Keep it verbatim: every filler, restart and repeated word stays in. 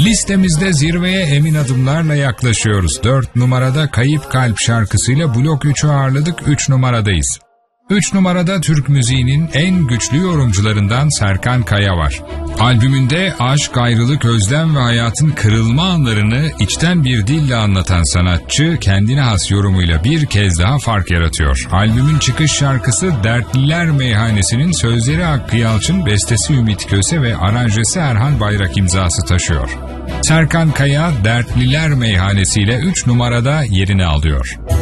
Listemizde zirveye emin adımlarla yaklaşıyoruz. dört numarada Kayıp Kalp şarkısıyla Blok üçü ağırladık, üç numaradayız. üç numarada Türk müziğinin en güçlü yorumcularından Serkan Kaya var. Albümünde aşk, ayrılık, özlem ve hayatın kırılma anlarını içten bir dille anlatan sanatçı kendine has yorumuyla bir kez daha fark yaratıyor. Albümün çıkış şarkısı Dertliler Meyhanesi'nin sözleri Hakkı Yalçın, bestesi Ümit Köse ve aranjesi Erhan Bayrak imzası taşıyor. Serkan Kaya Dertliler Meyhanesi ile üç numarada yerini alıyor.